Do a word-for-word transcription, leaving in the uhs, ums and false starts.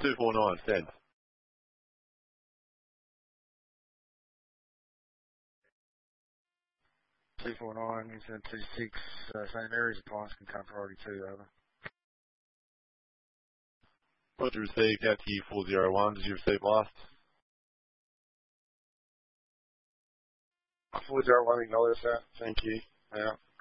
two four nine, send. two four nine, incident two six, uh, Saint Mary's appliance can come priority two, over. Roger, received, out to you four zero one, did you receive last? four zero one, acknowledge that, thank you, out.